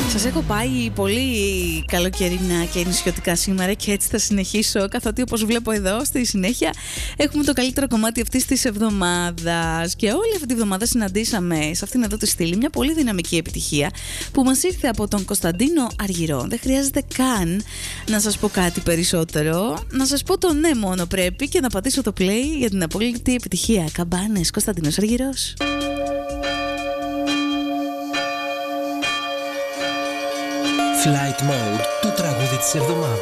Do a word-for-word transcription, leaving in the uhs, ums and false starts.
Σας έχω πάει πολύ καλοκαιρινά και νησιωτικά σήμερα και έτσι θα συνεχίσω, καθότι όπως βλέπω εδώ στη συνέχεια έχουμε το καλύτερο κομμάτι αυτής της εβδομάδας. Και όλη αυτή τη εβδομάδα συναντήσαμε σε αυτήν εδώ τη στήλη μια πολύ δυναμική επιτυχία που μας ήρθε από τον Κωνσταντίνο Αργυρό. Δεν χρειάζεται καν να σας πω κάτι περισσότερο, να σας πω το ναι μόνο πρέπει και να πατήσω το play για την απόλυτη επιτυχία. Καμπάνες, Κωνσταντίνος Αργυρός. Flight Mode, το τραγούδι της εβδομάδας.